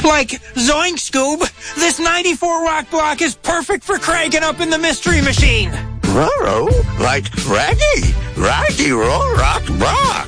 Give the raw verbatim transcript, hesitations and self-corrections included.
Like, zoink, Scoob, this ninety-four rock block is perfect for cranking up in the Mystery Machine. Roro, like Raggy, Raggy Roll Rock Block.